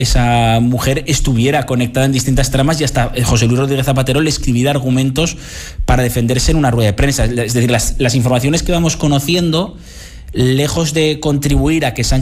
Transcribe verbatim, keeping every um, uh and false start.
esa mujer estuviera conectada en distintas tramas y hasta José Luis Rodríguez Zapatero le escribiera argumentos para defenderse en una rueda de prensa. Es decir, las, las informaciones que vamos conociendo, lejos de contribuir a que Sánchez